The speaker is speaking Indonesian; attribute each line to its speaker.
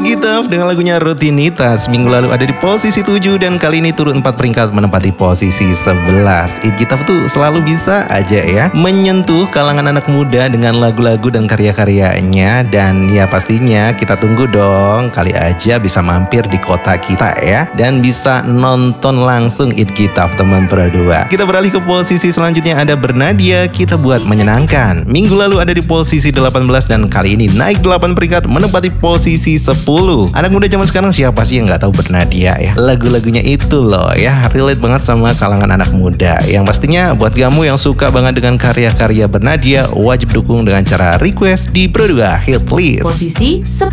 Speaker 1: Gitaf dengan lagunya Rutinitas minggu lalu ada di posisi 7 dan kali ini turun 4 peringkat menempati posisi 11. Gitaf tuh selalu bisa aja ya menyentuh kalangan anak muda dengan lagu-lagu dan karya-karyanya. Dan ya pastinya kita tunggu dong kali aja bisa mampir di kota kita ya, dan bisa nonton langsung Gitaf teman Pro 2. Kita beralih ke posisi selanjutnya, ada Bernadia, Kita Buat Menyenangkan. Minggu lalu ada di posisi 18 dan kali ini naik 8 peringkat menempati posisi 10. Anak muda zaman sekarang siapa sih yang gak tahu Bernadia ya? Lagu-lagunya itu loh ya, relate banget sama kalangan anak muda. Yang pastinya buat kamu yang suka banget dengan karya-karya Bernadia, wajib dukung dengan cara request di Pro 2 Hit List.
Speaker 2: Posisi 10.